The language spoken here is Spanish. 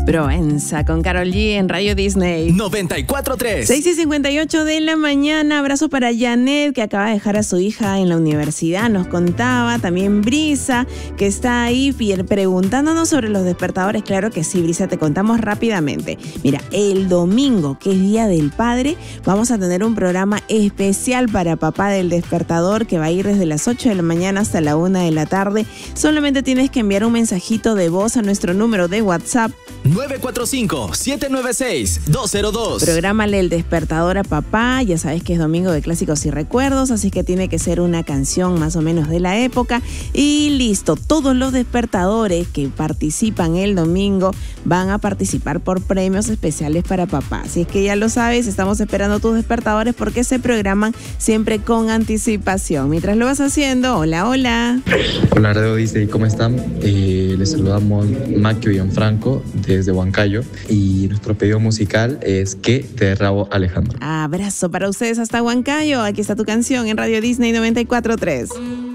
Provenza con Karol G en Radio Disney 94.3. 6:58 de la mañana. Abrazo para Janet, que acaba de dejar a su hija en la universidad, nos contaba. También Brisa, que está ahí preguntándonos sobre los despertadores. Claro que sí, Brisa, te contamos rápidamente. Mira, el domingo, que es Día del Padre, vamos a tener un programa especial para papá del despertador, que va a ir desde las 8 de la mañana hasta la 1 de la tarde. Solamente tienes que enviar un mensajito de voz a nuestro número de WhatsApp 945-796-202. Prográmale el despertador a papá. Ya sabes que es domingo de clásicos y recuerdos, así que tiene que ser una canción más o menos de la época. Y listo, todos los despertadores que participan el domingo van a participar por premios especiales para papá. Así es que ya lo sabes, estamos esperando tus despertadores porque se programan siempre con anticipación. Mientras lo vas haciendo, hola. Hola Radio Disney, ¿cómo están? Les saludamos Maquio y Gianfranco desde Huancayo, y nuestro pedido musical es Que de Rauw Alejandro. Abrazo para ustedes hasta Huancayo. Aquí está tu canción en Radio Disney 94.3.